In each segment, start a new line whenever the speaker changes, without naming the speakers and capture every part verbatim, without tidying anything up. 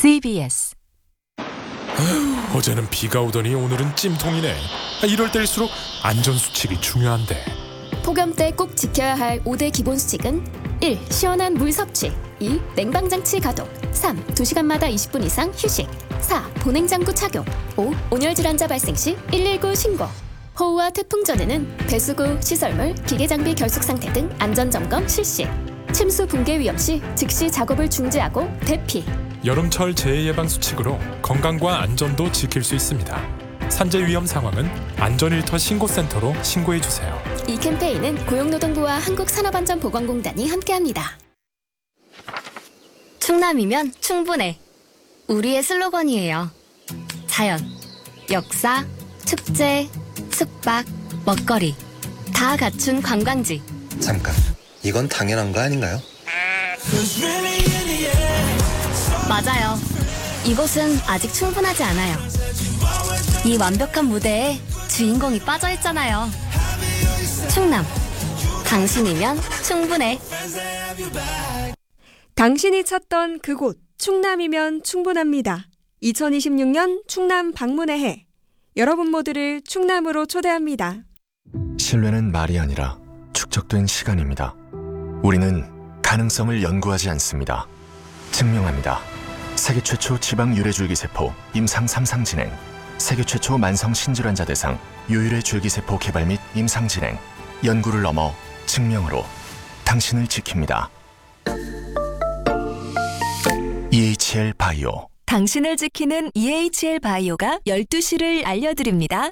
씨비에스.
어제는 비가 오더니 오늘은 찜통이네. 이럴 때일수록 안전수칙이 중요한데.
폭염 때 꼭 지켜야 할 오 대 기본 수칙은 일. 시원한 물 섭취, 이. 냉방장치 가동, 삼. 두 시간마다 이십 분 이상 휴식, 사. 보냉장구 착용, 오. 온열질환자 발생 시 일일구 신고. 호우와 태풍 전에는 배수구, 시설물, 기계장비 결속 상태 등 안전점검 실시. 침수 붕괴 위험 시 즉시 작업을 중지하고 대피.
여름철 재해 예방 수칙으로 건강과 안전도 지킬 수 있습니다. 산재 위험 상황은 안전일터 신고센터로 신고해 주세요.
이 캠페인은 고용노동부와 한국산업안전보건공단이 함께합니다.
충남이면 충분해. 우리의 슬로건이에요. 자연, 역사, 축제, 숙박, 먹거리 다 갖춘 관광지.
잠깐, 이건 당연한 거 아닌가요?
맞아요. 이곳은 아직 충분하지 않아요. 이 완벽한 무대에 주인공이 빠져있잖아요. 충남, 당신이면 충분해.
당신이 찾던 그곳 충남이면 충분합니다. 이천이십육 년 충남 방문의 해. 여러분 모두를 충남으로 초대합니다.
신뢰는 말이 아니라 축적된 시간입니다. 우리는 가능성을 연구하지 않습니다. 증명합니다. 세계 최초 지방 유래줄기세포 임상 삼 상 진행, 세계 최초 만성 신질환자 대상 유일의 줄기세포 개발 및 임상 진행, 연구를 넘어 증명으로 당신을 지킵니다. 이에이치엘 바이오.
당신을 지키는 이에이치엘 바이오가 열두 시를 알려드립니다.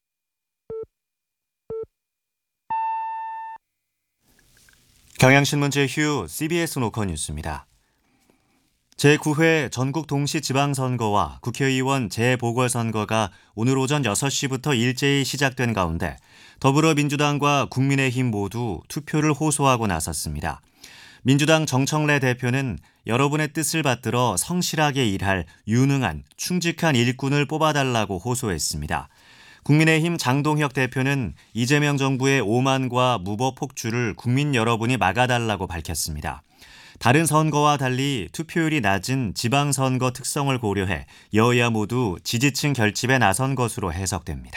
경향신문 제휴 씨비에스 노컷 뉴스입니다. 제구 회 전국 동시지방선거와 국회의원 재보궐선거가 오늘 오전 여섯 시부터 일제히 시작된 가운데 더불어민주당과 국민의힘 모두 투표를 호소하고 나섰습니다. 민주당 정청래 대표는 여러분의 뜻을 받들어 성실하게 일할 유능한 충직한 일꾼을 뽑아달라고 호소했습니다. 국민의힘 장동혁 대표는 이재명 정부의 오만과 무법 폭주를 국민 여러분이 막아달라고 밝혔습니다. 다른 선거와 달리 투표율이 낮은 지방선거 특성을 고려해 여야 모두 지지층 결집에 나선 것으로 해석됩니다.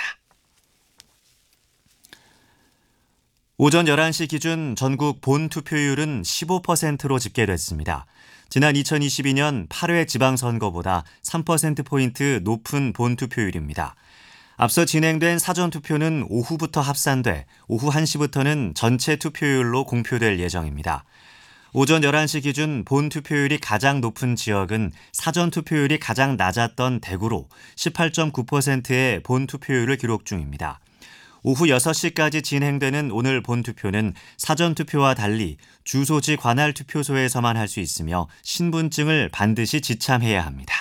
오전 열한 시 기준 전국 본 투표율은 십오 퍼센트로 집계됐습니다. 지난 이천이십이 년 팔 회 지방선거보다 삼 퍼센트포인트 높은 본 투표율입니다. 앞서 진행된 사전투표는 오후부터 합산돼 오후 한 시부터는 전체 투표율로 공표될 예정입니다. 오전 열한 시 기준 본 투표율이 가장 높은 지역은 사전 투표율이 가장 낮았던 대구로 십팔 점 구 퍼센트의 본 투표율을 기록 중입니다. 오후 여섯 시까지 진행되는 오늘 본 투표는 사전 투표와 달리 주소지 관할 투표소에서만 할 수 있으며 신분증을 반드시 지참해야 합니다.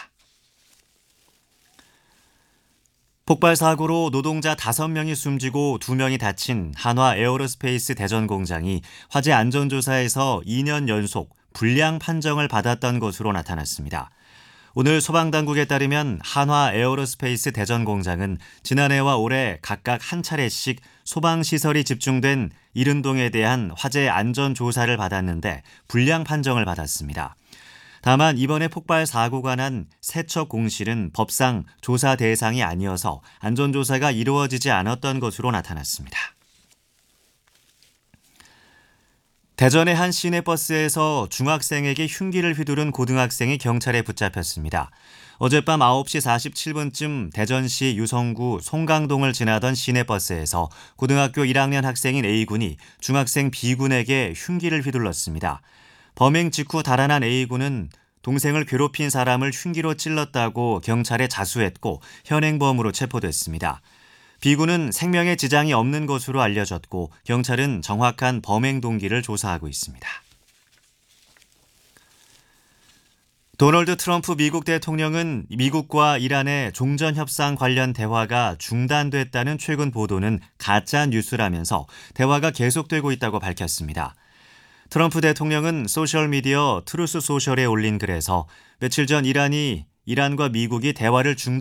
폭발 사고로 노동자 다섯 명이 숨지고 두 명이 다친 한화 에어로스페이스 대전 공장이 화재 안전조사에서 이 년 연속 불량 판정을 받았던 것으로 나타났습니다. 오늘 소방당국에 따르면 한화 에어로스페이스 대전 공장은 지난해와 올해 각각 한 차례씩 소방시설이 집중된 이른동에 대한 화재 안전조사를 받았는데 불량 판정을 받았습니다. 다만 이번에 폭발 사고가 난 세척 공실은 법상 조사 대상이 아니어서 안전조사가 이루어지지 않았던 것으로 나타났습니다. 대전의 한 시내버스에서 중학생에게 흉기를 휘두른 고등학생이 경찰에 붙잡혔습니다. 어젯밤 아홉 시 사십칠 분쯤 대전시 유성구 송강동을 지나던 시내버스에서 고등학교 일 학년 학생인 A군이 중학생 B군에게 흉기를 휘둘렀습니다. 범행 직후 달아난 A군은 동생을 괴롭힌 사람을 흉기로 찔렀다고 경찰에 자수했고 현행범으로 체포됐습니다. B군은 생명에 지장이 없는 것으로 알려졌고 경찰은 정확한 범행 동기를 조사하고 있습니다. 도널드 트럼프 미국 대통령은 미국과 이란의 종전협상 관련 대화가 중단됐다는 최근 보도는 가짜 뉴스라면서 대화가 계속되고 있다고 밝혔습니다. 트럼프 대통령은 소셜미디어 트루스 소셜에 올린 글에서 며칠 전 이란이 이란과 미국이 대화를 중단